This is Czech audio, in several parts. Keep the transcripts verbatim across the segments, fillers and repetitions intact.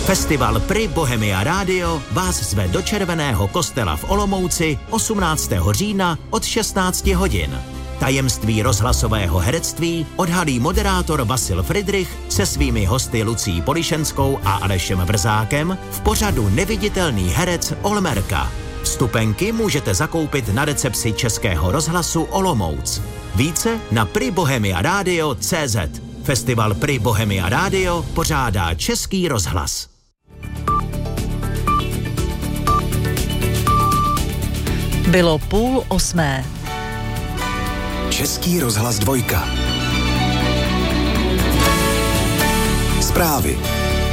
Festival Pri Bohemia Radio vás zve do Červeného kostela v Olomouci osmnáctého října od šestnáct hodin. Tajemství rozhlasového herectví odhalí moderátor Vasil Fridrich se svými hosty Lucí Polišenskou a Alešem Vrzákem v pořadu Neviditelný herec Olmerka. Vstupenky můžete zakoupit na recepci Českého rozhlasu Olomouc. Více na pri bohemia radio tečka cé zet. Festival Pri Bohemia Radio pořádá Český rozhlas. Bylo půl osmé. Český rozhlas dvojka. Zprávy.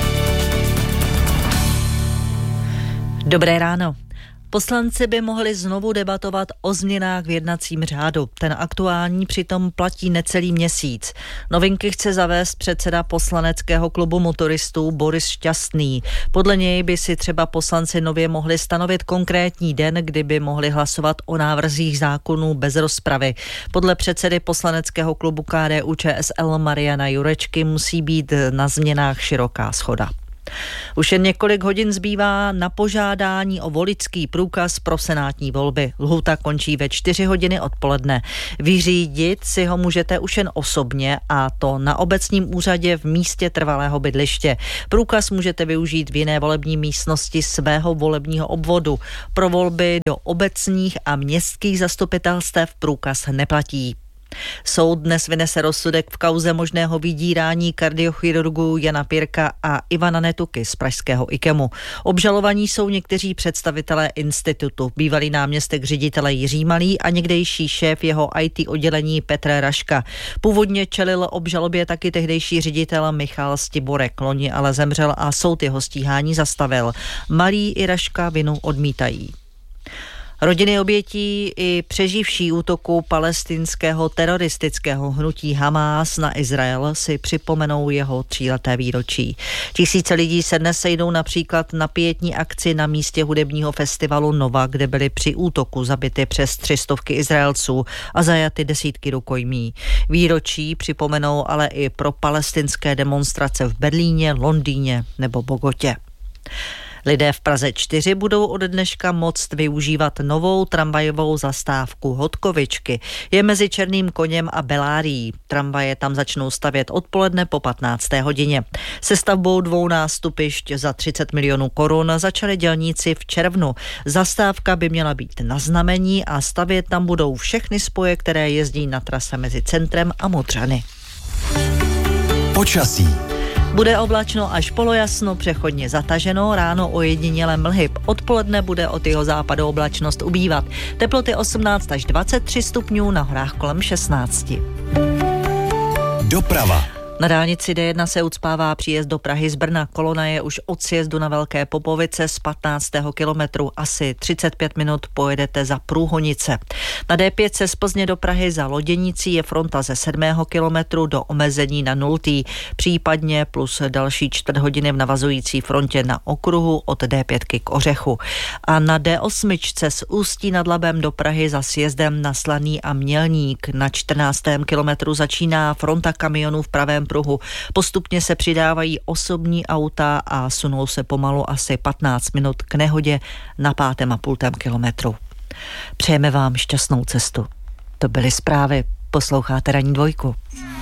Dobré ráno. Poslanci by mohli znovu debatovat o změnách v jednacím řádu. Ten aktuální přitom platí necelý měsíc. Novinky chce zavést předseda poslaneckého klubu motoristů Boris Šťastný. Podle něj by si třeba poslanci nově mohli stanovit konkrétní den, kdy by mohli hlasovat o návrzích zákonů bez rozpravy. Podle předsedy poslaneckého klubu K D U Č S L Mariana Jurečky musí být na změnách široká shoda. Už jen několik hodin zbývá na požádání o voličský průkaz pro senátní volby. Lhůta končí ve čtyři hodiny odpoledne. Vyřídit si ho můžete už jen osobně, a to na obecním úřadě v místě trvalého bydliště. Průkaz můžete využít v jiné volební místnosti svého volebního obvodu. Pro volby do obecních a městských zastupitelstev průkaz neplatí. Soud dnes vynese rozsudek v kauze možného vydírání kardiochirurgů Jana Pirka a Ivana Netuky z pražského IKEMu. Obžalovaní jsou někteří představitelé institutu, bývalý náměstek ředitele Jiří Malý a někdejší šéf jeho í té oddělení Petr Raška. Původně čelil obžalobě taky tehdejší ředitel Michal Stiborek, loni ale zemřel a soud jeho stíhání zastavil. Malý i Raška vinu odmítají. Rodiny obětí i přeživší útoku palestinského teroristického hnutí Hamás na Izrael si připomenou jeho tříleté výročí. Tisíce lidí se dnes sejdou například na pietní akci na místě hudebního festivalu Nova, kde byly při útoku zabity přes tři stovky Izraelců a zajaty desítky rukojmí. Výročí připomenou ale i pro palestinské demonstrace v Berlíně, Londýně nebo Bogotě. Lidé v Praze čtyři budou od dneška moct využívat novou tramvajovou zastávku Hodkovičky. Je mezi Černým Koněm a Belárií. Tramvaje tam začnou stavět odpoledne po patnácté hodině. Se stavbou dvou nástupišť za třicet milionů korun začali dělníci v červnu. Zastávka by měla být na znamení a stavět tam budou všechny spoje, které jezdí na trase mezi centrem a Modřany. Počasí. Bude oblačno až polojasno, přechodně zataženo, ráno ojediněle mlhy. Odpoledne bude od jeho západu oblačnost ubývat. Teploty osmnáct až dvacet tři stupňů, na horách kolem šestnáct. Doprava. Na dálnici D jedna se ucpává příjezd do Prahy z Brna. Kolona je už od sjezdu na Velké Popovice z patnáctého kilometru. Asi třicet pět minut pojedete za Průhonice. Na D pět se z Plzně do Prahy za Loděnicí je fronta ze sedmého kilometru do omezení na nultý, případně plus další čtvrt hodiny v navazující frontě na okruhu od D pět k Ořechu. A na D osm z Ústí nad Labem do Prahy za sjezdem na Slaný a Mělník. Na čtrnáctém kilometru začíná fronta kamionů v pravém pruhu. Postupně se přidávají osobní auta a sunou se pomalu asi patnáct minut k nehodě na pátém a půltém kilometru. Přejeme vám šťastnou cestu. To byly zprávy. Posloucháte Ranní dvojku.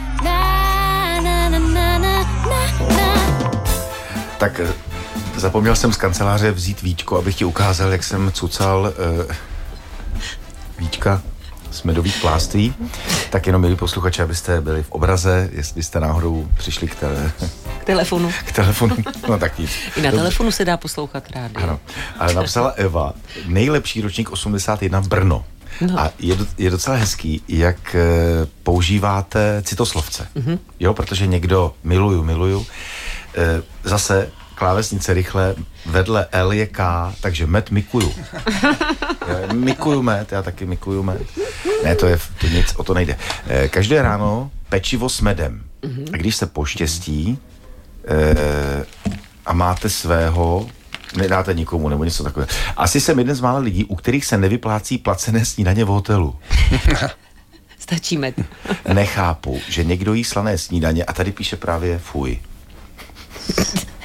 Tak zapomněl jsem z kanceláře vzít víčko, abych ti ukázal, jak jsem cucal uh, víčka z medových pláství. Tak jenom, milí posluchači, abyste byli v obraze, jestli jste náhodou přišli k, tele... k telefonu. K telefonu, no tak nic. I na telefonu se dá poslouchat rádio. Ano, ale napsala Eva, nejlepší ročník osmdesát jedna Brno. No. A je, je docela hezký, jak e, používáte citoslovce. Mm-hmm. Jo, protože někdo miluju, miluju. E, zase klávesnice rychle, vedle L je K, takže met mikuju. Já mikuju met, já taky mikuju met. Ne, to je to nic, o to nejde. E, každé ráno pečivo s medem. Mm-hmm. A když se poštěstí e, a máte svého, nedáte nikomu, nebo něco takové. Asi jsem jeden z mála lidí, u kterých se nevyplácí placené snídaně v hotelu. Stačí med. Nechápu, že někdo jí slané snídaně a tady píše právě fuj.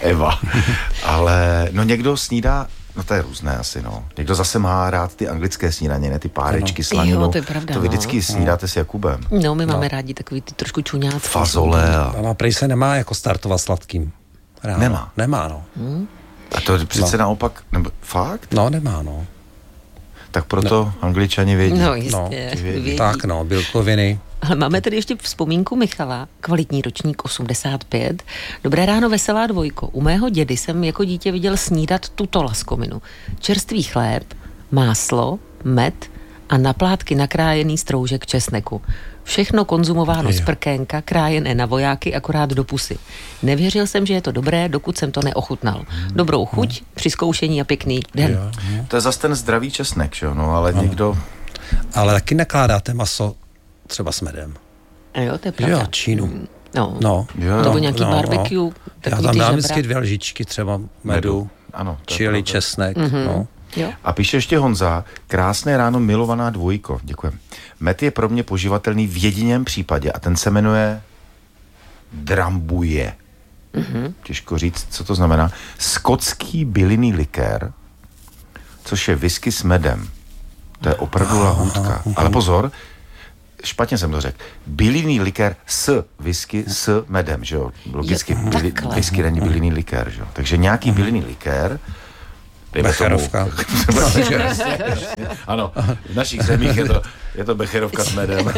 Eva. Ale no někdo snídá, no to je různé asi, no. Někdo zase má rád ty anglické snídaně, ne ty párečky, slaninu. Jo, to je pravda, To vy no. vždycky snídáte s Jakubem. No, my máme No. rádi takový ty trošku čuňácky. Fazole a... A prej se nemá jako startovat sladkým. Ráno. Nemá. Nemá, no. A to přece No. naopak, nebo fakt? No, nemá, no. Tak proto Angličani vědí. No, No, jistě. ty vědí. Vědí. Tak, no, bílkoviny. Ale máme tady ještě vzpomínku Michala, kvalitní ročník osmdesát pět. Dobré ráno, veselá dvojko. U mého dědy jsem jako dítě viděl snídat tuto laskominu. Čerstvý chléb, máslo, med a na plátky nakrájený stroužek česneku. Všechno konzumováno z Jo. prkénka, krájené na vojáky, akorát do pusy. Nevěřil jsem, že je to dobré, dokud jsem to neochutnal. Dobrou chuť, při zkoušení a pěkný den. Jo, jo. To je zase ten zdravý česnek, že jo? No, ale ano. někdo... Ale taky nakládáte maso třeba s medem. A jo, to je Že pravda. jo, čínu. No. No. Jo, Nebo no, nějaký no, barbecue. no. Já takový tam ty dám žebra. vždycky dvě lžičky třeba medu, Medu. Ano, to je čili, pravda. česnek, Mhm. no. Jo. A píše ještě Honza, krásné ráno, milovaná dvojko. Děkujem. Med je pro mě poživatelný v jediném případě a ten se jmenuje drambuje. Mm-hmm. Těžko říct, co to znamená. Skotský bylinný likér, což je whisky s medem. To je opravdu lahůdka. Ale pozor, špatně jsem to řekl. Bylinný likér s whisky s medem, že jo? Logicky, Jo, byli, takhle. whisky není bylinný likér, že jo? Takže nějaký bylinný likér, dejme Becherovka. tomu- Jasně, jasně. Ano, v našich zemích je to, je to becherovka s medem.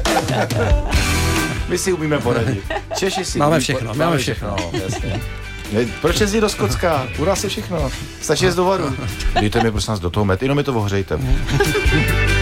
My si umíme poradit. Češi si Máme umí všechno, po- máme všechno. no, jasně. Ne, proč jezdí do Skotska? U nás je všechno. Stačí jezd do varu. Dejte mi prosím nás do toho med, jenom mi to ohřejte.